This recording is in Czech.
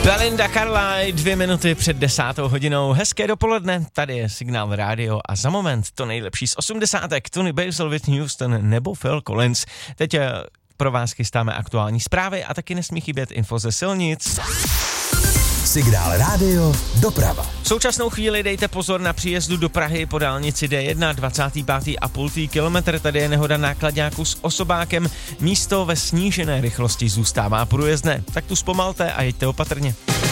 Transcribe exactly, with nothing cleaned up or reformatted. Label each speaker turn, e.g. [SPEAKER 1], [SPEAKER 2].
[SPEAKER 1] Belinda Carlisle, dvě minuty před desátou hodinou. Hezké dopoledne, tady je Signál rádio a za moment to nejlepší z osmdesátek. Tony Basil, Whitney Houston nebo Phil Collins. Teď pro vás chystáme aktuální zprávy a taky nesmí chybět info ze silnic.
[SPEAKER 2] Signál rádio, doprava.
[SPEAKER 1] V současnou chvíli dejte pozor na příjezdu do Prahy po dálnici D jedna, dvacátý pátý a půl kilometr. Tady je nehoda náklaďáku s osobákem. Místo ve snížené rychlosti zůstává průjezdné. Tak tu zpomalte a jeďte opatrně.